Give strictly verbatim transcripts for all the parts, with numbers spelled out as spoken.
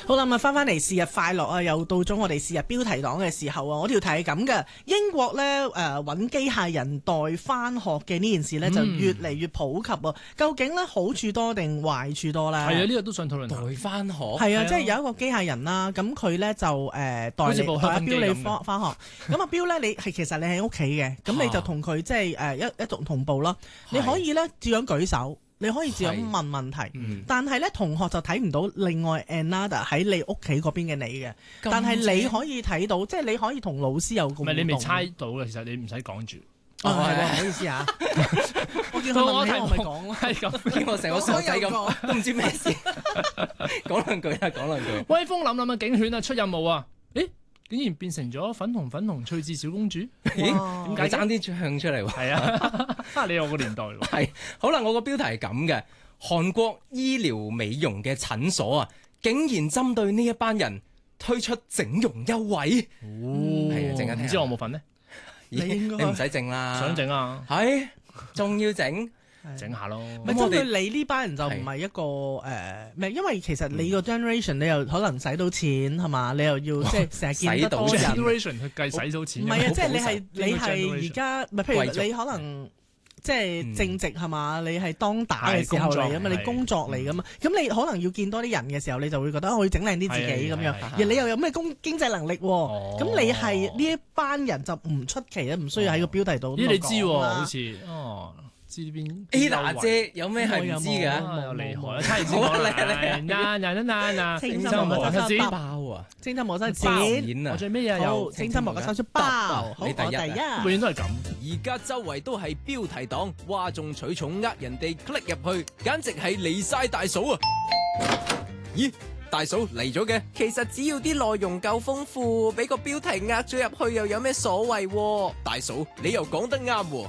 好啦，咁啊翻翻嚟是日快樂啊，又到咗我哋是日標題黨嘅時候啊！我條題係咁嘅，英國咧誒揾機械人代翻學嘅呢件事咧就越嚟越普及啊！究竟咧好處多定壞處多咧？係啊，呢、這個都想討論。 代翻學係啊，即係有一個機械人啦，咁佢咧就誒、呃、代你代阿標你翻翻學。咁阿標咧，你係其實你喺屋企嘅，咁你就同佢即係誒一一同同步啦。你可以咧照樣舉手。你可以自樣問問題，嗯、但係咧同學就睇唔到另外 another 喺你屋企嗰邊嘅你嘅，但係你可以睇到，即係你可以同老師有個互動。唔係你未猜到嘅，其實你唔使講住。哦，係喎，唔好意思啊。我見佢問起我咪講咯，係咁，見我成個傻仔咁，都唔知咩事。講兩句啦，講兩句。威風凜凜嘅警犬啊，出任務啊！誒？竟然變成咗粉紅粉紅趣致小公主？點解爭啲唱出嚟喎？係啊，你有個年代喎。 係好啦，我個標題係咁嘅：韓國醫療美容嘅診所啊，竟然針對呢一班人推出整容優惠。哦，係啊，陣間聽。唔知我冇份呢？你應該你唔使整啦。 想整啊？ 係，仲要整。整下咯， 咪針對你呢班人就唔係一個誒咩？因為其實你個 generation 你又可能使到錢係嘛？你又要即係成日見得多人 generation 去計使到錢。 唔係啊，即係你係你係而家唔係譬如你可能即係正值係嘛？你係當打嘅時候嚟㗎嘛？你工作嚟㗎嘛？咁你可能要見多啲人嘅時候，你就會覺得我要整靚啲自己咁樣。而你又有咩工經濟能力喎？咁你係呢一班人就唔出奇啊，唔需要喺個標題度。 咦？你知喎？好似哦。知邊 A 娜姐有咩係唔知㗎？ 又厲害啊！差唔多啦，嗱嗱嗱嗱， 青春莫收包啊！ 青春莫收錢我最尾啊有青春莫收出包，好我第一， 永遠都係咁。 而家周圍都係標題黨，嘩眾取寵，呃人哋 click 入去，簡直係離晒大嫂啊！咦？大嫂嚟咗嘅，其實只要啲內容夠豐富，俾個標題呃咗入去又有咩所謂？大嫂你又講得啱喎。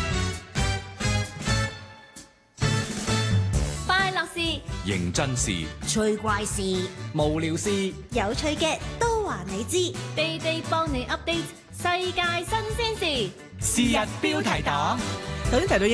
認真事、 趣怪事、 無聊事、 有趣嘅都話你知， 地地幫你 update 世界新鮮事。 是日標題黨。 頭先提到。